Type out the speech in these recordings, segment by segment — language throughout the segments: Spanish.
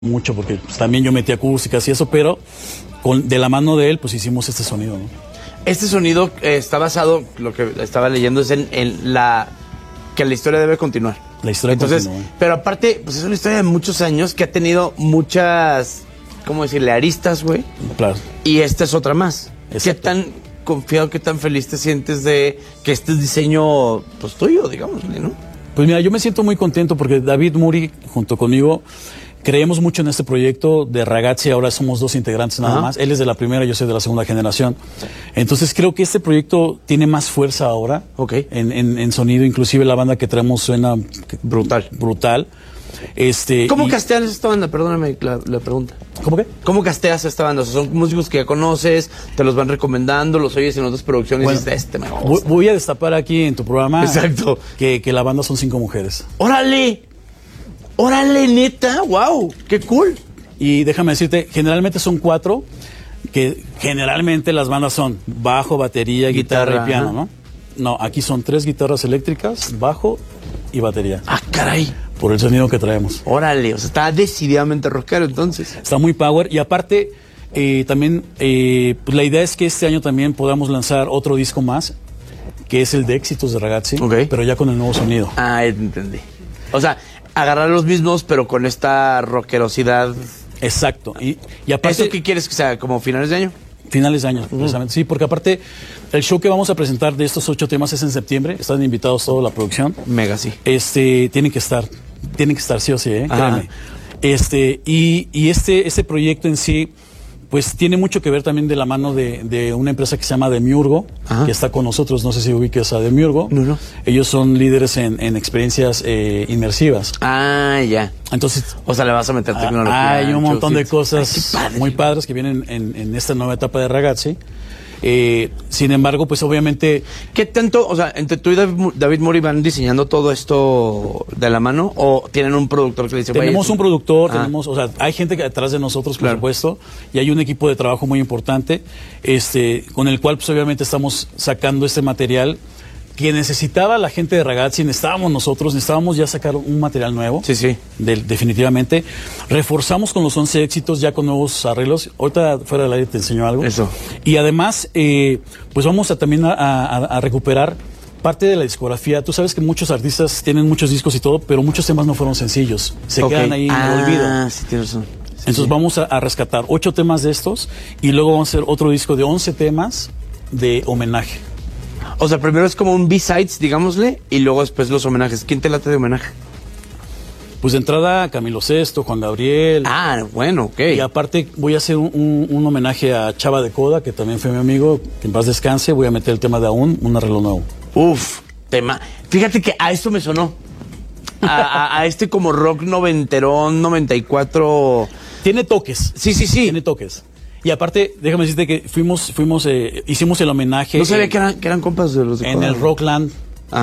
mucho porque pues, también yo metí acústicas y eso, pero de la mano de él pues hicimos este sonido, ¿no? Este sonido está basado, lo que estaba leyendo es en que la historia debe continuar. La historia continúa. Pero aparte, pues es una historia de muchos años que ha tenido muchas, ¿cómo decirle? Aristas, güey. Claro. Y esta es otra más. Exacto. ¿Qué tan confiado, qué tan feliz te sientes de que este es diseño, pues tuyo, digamos, ¿no? Pues mira, yo me siento muy contento porque David Muri, junto conmigo, creemos mucho en este proyecto de Ragazzi. Ahora somos dos integrantes nada más. Él es de la primera, yo soy de la segunda generación. Entonces creo que este proyecto tiene más fuerza ahora en sonido. Inclusive la banda que traemos suena brutal. ¿Cómo casteas esta banda? Perdóname la pregunta. ¿Cómo qué? ¿Cómo casteas esta banda? O sea, son músicos que ya conoces, te los van recomendando, los oyes en otras producciones y dices, me gusta. Voy a destapar aquí en tu programa. Exacto. Que la banda son 5 mujeres. ¡Órale! ¡Órale, neta! ¡Wow! ¡Qué cool! Y déjame decirte, generalmente son 4, que generalmente las bandas son bajo, batería, guitarra y piano, ¿no? No, aquí son 3 guitarras eléctricas, bajo y batería. ¡Ah, caray! Por el sonido que traemos. ¡Órale! O sea, está decididamente rockero entonces. Está muy power y aparte también pues la idea es que este año también podamos lanzar otro disco más, que es el de éxitos de Ragazzi, pero ya con el nuevo sonido. Ah, entendí. O sea, agarrar los mismos, pero con esta rockerosidad. Exacto. Y aparte, ¿eso qué quieres que sea? ¿Como finales de año? Finales de año, precisamente. Sí, porque aparte, el show que vamos a presentar de estos 8 temas es en septiembre. Están invitados toda la producción. Mega, sí. Tienen que estar sí o sí, créeme. Y este proyecto en sí, pues tiene mucho que ver también de la mano de una empresa que se llama Demiurgo, que está con nosotros. No sé si ubiques a Demiurgo. No. Ellos son líderes en experiencias inmersivas. Ah, ya. Entonces, o sea, le vas a meter tecnología. Hay un montón de cosas muy padres que vienen en esta nueva etapa de Ragazzi. Sin embargo, pues obviamente... ¿Qué tanto, o sea, entre tú y David Muri van diseñando todo esto de la mano o tienen un productor que le dice... Tenemos un productor, o sea, hay gente detrás de nosotros, por supuesto, y hay un equipo de trabajo muy importante, con el cual pues obviamente estamos sacando este material que necesitaba la gente de Ragazzi, necesitábamos ya sacar un material nuevo. Sí. Definitivamente. Reforzamos con los 11 éxitos, ya con nuevos arreglos. Ahorita fuera del aire te enseño algo. Eso. Y además, pues vamos también a recuperar parte de la discografía. Tú sabes que muchos artistas tienen muchos discos y todo, pero muchos temas no fueron sencillos. Se quedan ahí en el olvido. Sí, tienes razón. Entonces vamos a rescatar 8 temas de estos y luego vamos a hacer otro disco de 11 temas de homenaje. O sea, primero es como un B-sides, digámosle, y luego después los homenajes. ¿Quién te late de homenaje? Pues de entrada Camilo VI, Juan Gabriel. Ah, bueno, ok. Y aparte voy a hacer un homenaje a Chava de Coda, que también fue mi amigo, que en paz descanse. Voy a meter el tema de Aún, un arreglo nuevo. Uf, tema. Fíjate que a esto me sonó. A este como rock noventerón, 94. Tiene toques. Sí. Tiene toques. Y aparte, déjame decirte que hicimos el homenaje. No sabía que eran compas de los de en el Rockland.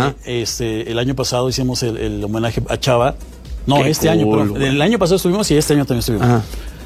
El año pasado hicimos el homenaje a Chava. No, Qué este año, pero el año pasado estuvimos y este año también estuvimos.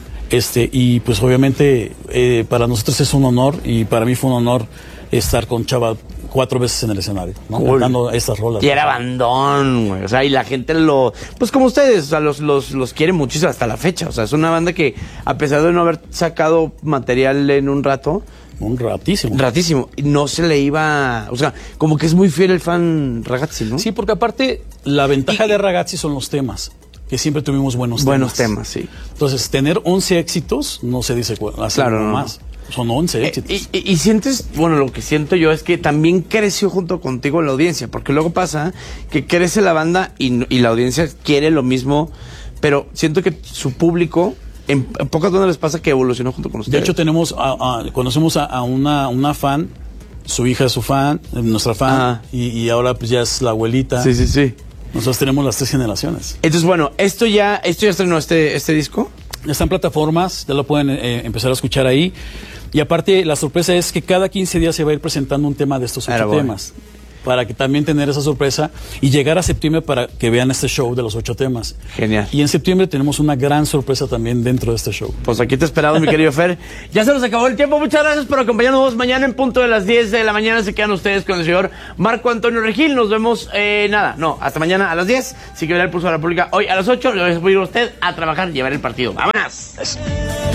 Y pues obviamente para nosotros es un honor y para mí fue un honor estar con Chava 4 veces en el escenario, ¿no? Cantando estas rolas. Y era bandón, güey. O sea, y la gente pues como ustedes, o sea, los quiere muchísimo hasta la fecha. O sea, es una banda que, a pesar de no haber sacado material en un rato. Ratísimo. No se le iba. O sea, como que es muy fiel el fan Ragazzi, ¿no? Sí, porque aparte, la ventaja de Ragazzi son los temas. Que siempre tuvimos buenos temas, sí. Entonces, tener 11 éxitos no se dice más. Son 11 éxitos. Y sientes, bueno, lo que siento yo es que también creció junto contigo la audiencia, porque luego pasa que crece la banda y la audiencia quiere lo mismo, pero siento que su público, en pocas bandas les pasa que evolucionó junto con ustedes. De hecho, conocemos a una fan, su hija es su fan, nuestra fan, y ahora pues ya es la abuelita. Sí. Nosotros tenemos las 3 generaciones. Entonces, bueno, esto ya estrenó este disco. Está en plataformas, ya lo pueden empezar a escuchar ahí. Y aparte, la sorpresa es que cada 15 días se va a ir presentando un tema de estos 8 temas. para que también tener esa sorpresa y llegar a septiembre para que vean este show de los 8 temas. Genial. Y en septiembre tenemos una gran sorpresa también dentro de este show. Pues aquí te esperamos, mi querido Fer. Ya se nos acabó el tiempo. Muchas gracias por acompañarnos. Mañana en punto de las 10 de la mañana se quedan ustedes con el señor Marco Antonio Regil. Nos vemos, hasta mañana a las 10. Sí que verá el Pulso de la República hoy a las 8. Le voy a ir a usted a trabajar y llevar el partido. ¡Vámonos!